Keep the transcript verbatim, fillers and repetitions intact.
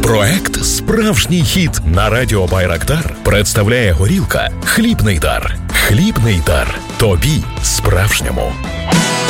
Проект «Справжній хіт» на радіо Байрактар представляє горілка «Хлібний дар». Хлібний дар. Тобі справжньому.